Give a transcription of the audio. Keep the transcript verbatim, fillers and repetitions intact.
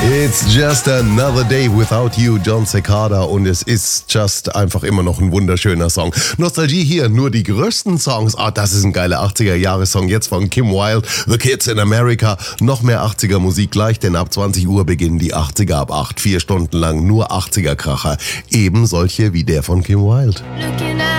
It's just another day without you, Jon Secada, und es ist just einfach immer noch ein wunderschöner Song. Nostalgie hier, nur die größten Songs. Ah, das ist ein geiler achtziger-Jahre-Song jetzt von Kim Wilde, The Kids in America. Noch mehr achtziger-Musik gleich, denn ab zwanzig Uhr beginnen die achtziger ab acht. Vier Stunden lang nur achtziger-Kracher. Eben solche wie der von Kim Wilde. Looking at